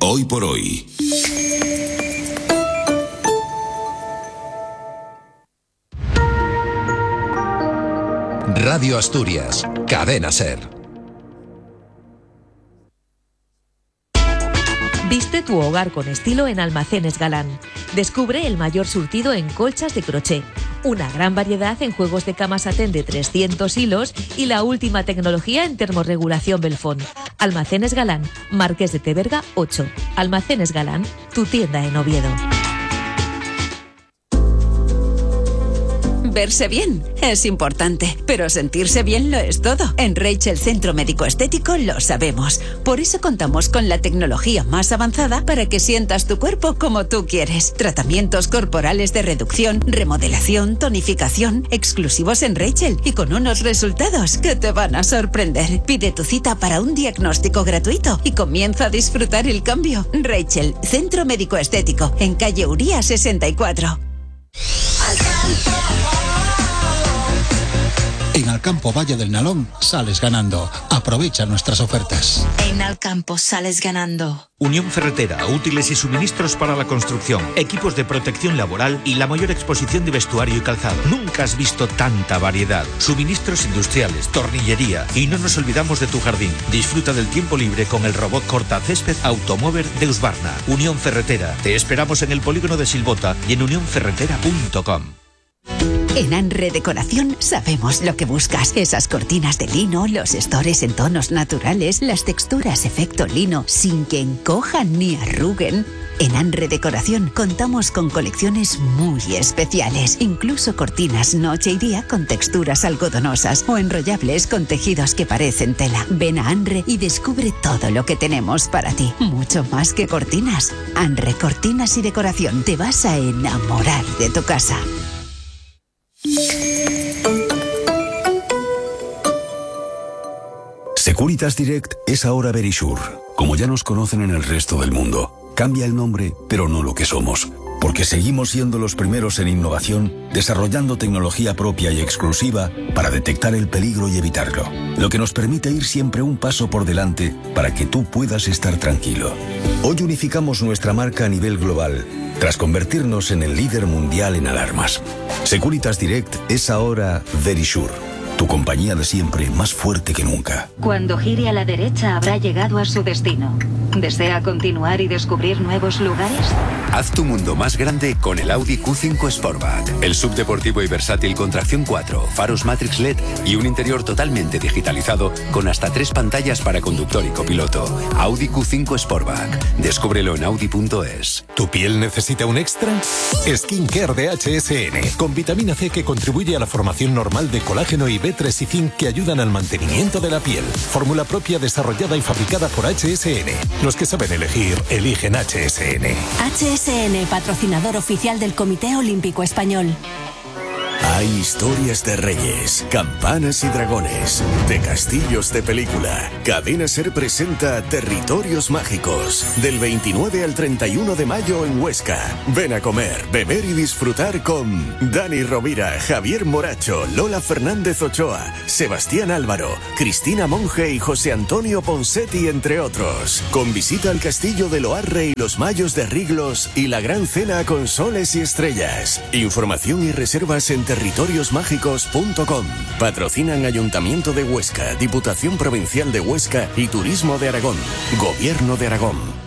Hoy por hoy. Radio Asturias, Cadena SER. Viste tu hogar con estilo en Almacenes Galán. Descubre el mayor surtido en colchas de crochet, una gran variedad en juegos de cama satén de 300 hilos y la última tecnología en termorregulación Belfón. Almacenes Galán, Marqués de Teverga 8. Almacenes Galán, tu tienda en Oviedo. Verse bien es importante, pero sentirse bien lo es todo. En Rachel Centro Médico Estético lo sabemos. Por eso contamos con la tecnología más avanzada para que sientas tu cuerpo como tú quieres. Tratamientos corporales de reducción, remodelación, tonificación, exclusivos en Rachel y con unos resultados que te van a sorprender. Pide tu cita para un diagnóstico gratuito y comienza a disfrutar el cambio. Rachel Centro Médico Estético, en calle Uría 64. En Alcampo Valle del Nalón sales ganando. Aprovecha nuestras ofertas. En Alcampo sales ganando. Unión Ferretera, útiles y suministros para la construcción, equipos de protección laboral y la mayor exposición de vestuario y calzado. Nunca has visto tanta variedad. Suministros industriales, tornillería y no nos olvidamos de tu jardín. Disfruta del tiempo libre con el robot cortacésped Automover de Husqvarna. Unión Ferretera. Te esperamos en el polígono de Silvota y en unionferretera.com. En Anre Decoración sabemos lo que buscas. Esas cortinas de lino, los estores en tonos naturales, las texturas efecto lino, sin que encojan ni arruguen. En Anre Decoración contamos con colecciones muy especiales, incluso cortinas noche y día con texturas algodonosas o enrollables con tejidos que parecen tela. Ven a Anre y descubre todo lo que tenemos para ti. Mucho más que cortinas. Anre Cortinas y Decoración. Te vas a enamorar de tu casa. Securitas Direct es ahora Verisure. Como ya nos conocen en el resto del mundo, cambia el nombre, pero no lo que somos. Porque seguimos siendo los primeros en innovación, desarrollando tecnología propia y exclusiva para detectar el peligro y evitarlo. Lo que nos permite ir siempre un paso por delante para que tú puedas estar tranquilo. Hoy unificamos nuestra marca a nivel global, tras convertirnos en el líder mundial en alarmas. Securitas Direct es ahora Verisure, tu compañía de siempre más fuerte que nunca. Cuando gire a la derecha habrá llegado a su destino. ¿Desea continuar y descubrir nuevos lugares? Haz tu mundo más grande con el Audi Q5 Sportback. El subdeportivo y versátil con tracción 4, faros Matrix LED y un interior totalmente digitalizado con hasta 3 pantallas para conductor y copiloto. Audi Q5 Sportback. Descúbrelo en audi.es. ¿Tu piel necesita un extra? Skincare de HSN, con vitamina C que contribuye a la formación normal de colágeno y B3 y zinc que ayudan al mantenimiento de la piel. Fórmula propia desarrollada y fabricada por HSN. Los que saben elegir, eligen HSN. HSN, patrocinador oficial del Comité Olímpico Español. Hay historias de reyes, campanas y dragones, de castillos de película. Cadena SER presenta Territorios Mágicos, del 29 al 31 de mayo en Huesca. Ven a comer, beber y disfrutar con Dani Rovira, Javier Moracho, Lola Fernández Ochoa, Sebastián Álvaro, Cristina Monge y José Antonio Ponsetti, entre otros. Con visita al castillo de Loarre y los Mayos de Riglos y la gran cena con soles y estrellas. Información y reservas en territoriosmágicos.com. Patrocinan Ayuntamiento de Huesca, Diputación Provincial de Huesca y Turismo de Aragón. Gobierno de Aragón.